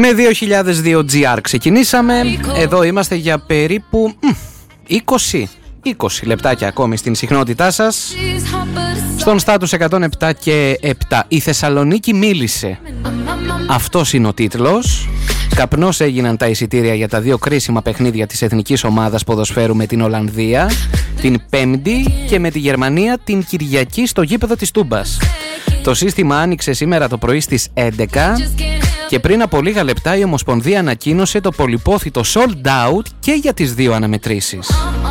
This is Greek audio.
Με 2002 GR ξεκινήσαμε. Εδώ είμαστε για περίπου 20 λεπτάκια ακόμη στην συχνότητά σας. Στον στάτους 107 και 7. Η Θεσσαλονίκη μίλησε. Αυτός είναι ο τίτλος. Καπνός έγιναν τα εισιτήρια για τα δύο κρίσιμα παιχνίδια της εθνικής ομάδας ποδοσφαίρου με την Ολλανδία την Πέμπτη και με τη Γερμανία την Κυριακή στο γήπεδο της Τούμπας. Το σύστημα άνοιξε σήμερα το πρωί στις 11 και πριν από λίγα λεπτά η Ομοσπονδία ανακοίνωσε το πολυπόθητο sold out και για τις δύο αναμετρήσεις.